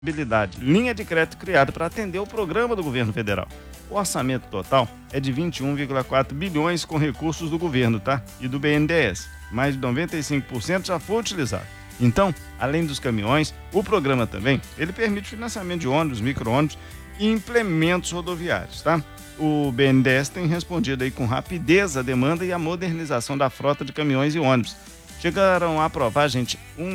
habilidade, linha de crédito criada para atender o programa do governo federal. O orçamento total é de 21,4 bilhões com recursos do governo, tá? E do BNDES. Mais de 95% já foi utilizado. Então, além dos caminhões, o programa também, ele permite financiamento de ônibus, micro-ônibus e implementos rodoviários, tá? O BNDES tem respondido aí com rapidez a demanda e a modernização da frota de caminhões e ônibus. Chegaram a aprovar, gente,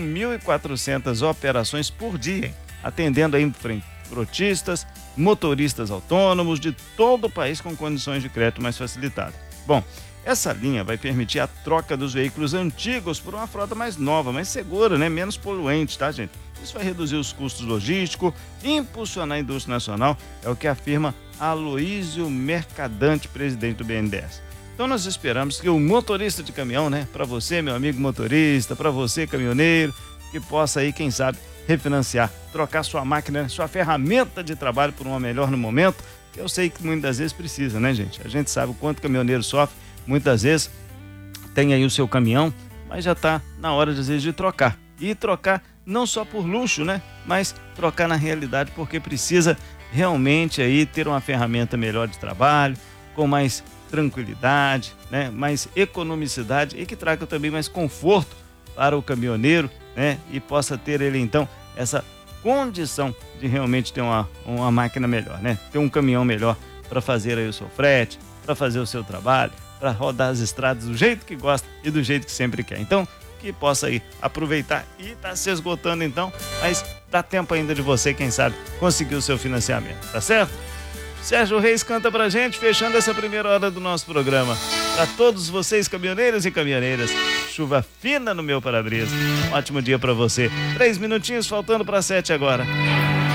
1.400 operações por dia, atendendo aí frotistas, motoristas autônomos de todo o país com condições de crédito mais facilitadas. Bom, essa linha vai permitir a troca dos veículos antigos por uma frota mais nova, mais segura, né? Menos poluente, tá, gente? Isso vai reduzir os custos logísticos, impulsionar a indústria nacional, é o que afirma Aloísio Mercadante, presidente do BNDES. Então nós esperamos que o motorista de caminhão, né, para você, meu amigo motorista, para você, caminhoneiro, que possa aí, quem sabe, refinanciar, trocar sua máquina, sua ferramenta de trabalho por uma melhor no momento, que eu sei que muitas das vezes precisa, né, gente? A gente sabe o quanto o caminhoneiro sofre, muitas vezes tem aí o seu caminhão, mas já está na hora, às vezes, de trocar. E trocar não só por luxo, né, mas trocar na realidade porque precisa realmente aí ter uma ferramenta melhor de trabalho, com mais tranquilidade, né, mais economicidade e que traga também mais conforto para o caminhoneiro, né, e possa ter ele então essa condição de realmente ter uma máquina melhor, né, ter um caminhão melhor para fazer aí o seu frete, para fazer o seu trabalho, para rodar as estradas do jeito que gosta e do jeito que sempre quer. Então, que possa aí aproveitar e tá se esgotando então, mas dá tempo ainda de você, quem sabe, conseguir o seu financiamento, tá certo? Sérgio Reis canta pra gente, fechando essa primeira hora do nosso programa. Para todos vocês, caminhoneiros e caminhoneiras, chuva fina no meu para-brisa. Um ótimo dia para você. 3 minutinhos faltando para 7 agora.